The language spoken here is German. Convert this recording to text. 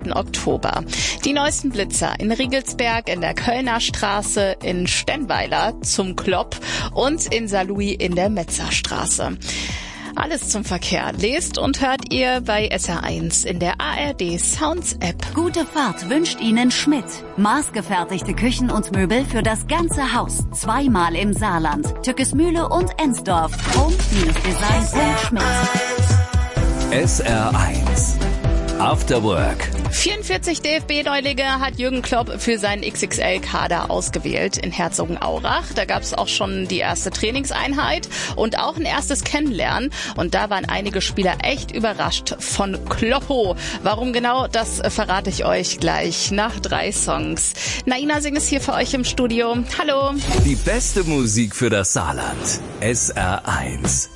2. Oktober. Die neuesten Blitzer in Riegelsberg, in der Kölner Straße, in Stennweiler zum Klopp und in Saarlouis in der Metzerstraße. Alles zum Verkehr lest und hört ihr bei SR1 in der ARD Sounds App. Gute Fahrt wünscht Ihnen Schmidt. Maßgefertigte Küchen und Möbel für das ganze Haus. 2-mal im Saarland. Tückesmühle und Ensdorf. Home-Design.schmidt. SR1 After Work. 44 DFB-Neulinge hat Jürgen Klopp für seinen XXL-Kader ausgewählt in Herzogenaurach. Da gab es auch schon die erste Trainingseinheit und auch ein erstes Kennenlernen. Und da waren einige Spieler echt überrascht von Kloppo. Warum genau, das verrate ich euch gleich nach 3 Songs. Naina Singh ist hier für euch im Studio. Hallo. Die beste Musik für das Saarland. SR1.